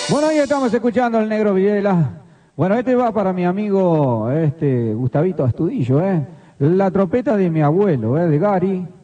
Bueno, ahí estamos escuchando al Negro Villela. Bueno, este va para mi amigo Gustavito Astudillo, La trompeta de mi abuelo, de Gary.